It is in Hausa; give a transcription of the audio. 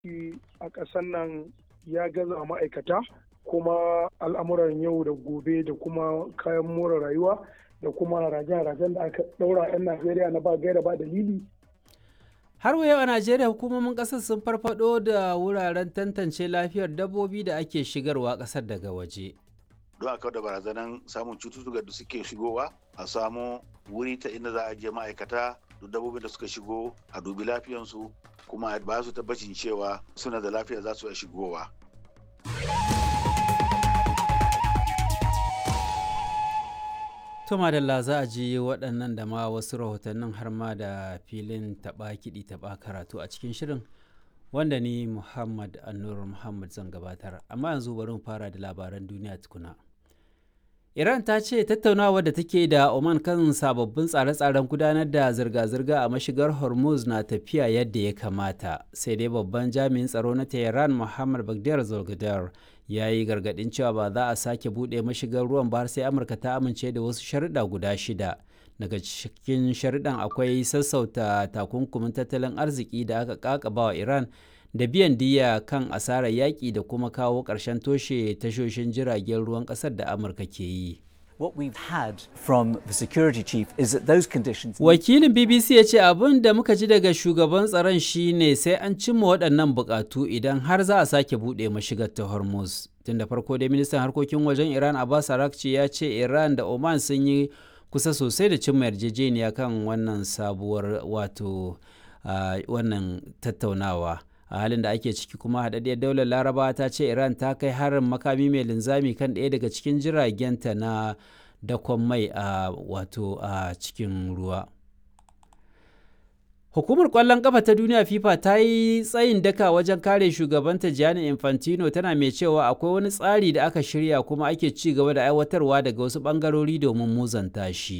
a ƙasar nan ya gaza ma'aikata, kuma al'amuran yau da gobe da kuma kayan more rayuwa da kuma harajen da aka ɗaura 'yan Najeriya na ba gaira ba dalili. Har wa yau a Najeriya hukumomin ƙasar sun farfado da wuraren tantance lafiyar dabbobi da ake shigarwa ƙasar daga waje. Don a kawar da barazanan samun cututtuka da suke shigowa, a samu wuri ta inda za a je ma'aikata duk dabbobin da suka shigo a dubi lafiyansu kuma ba su tabbacin cewa suna da lafiya za su iya shigowa. To madalla za a ji waɗannan da ma wasu rahotannin har ma da filin taɓa kiɗi taɓa karatu a cikin shirin wanda ni Muhammad Annur Muhammad zan gabatar. Amma yanzu bari mu fara da labaran duniya tukuna. Iran ta ce tattaunawa da take da Oman kan sababbin tsare-tsaren gudanar da zirga-zirga a mashigar Hormuz na tafiya yadda ya kamata. Sai dai babban jami'in tsaro na Tehran Muhammad Baghdad Zolgadar ya yi gargaɗin cewa ba za a sake buɗe mashigar ruwan ba har sai Amurka ta amince da wasu sharuɗa guda 6. Daga cikin sharuɗan akwai sassauta takunkumin tattalin arziki da aka ƙaƙaba wa Iran da biyan diyya kan asarar yaƙi da kuma kawo ƙarshen toshe tashoshin jiragen ruwan ƙasar da Amurka ke yi. What we've had from the security chief is that those conditions. Wakilin BBC ya ce abin da muka ji daga shugaban tsaron shine sai an cimma waɗannan buƙatu idan har za a sake buɗe mashigar ta Hormuz. Tun da farko dai ministan harkokin wajen Iran Abbas Araghchi ya ce Iran da Oman sun yi kusa sosai da cimma yarjejeniya kan wannan sabuwar wannan tattaunawa. A halin da ake ciki kuma haɗaɗɗiyar daular Laraba ta ce Iran ta kai harin makami mai linzami kan ɗaya daga cikin jiragenta na dakon mai a cikin ruwa. Hukumar ƙwallon ƙafa ta duniya FIFA ta yi tsayin daka wajen kare shugabanta Gianni Infantino, tana mai cewa akwai wani tsari da aka shirya kuma ake ci gaba da aiwatarwa daga wasu ɓangarori domin muzanta shi.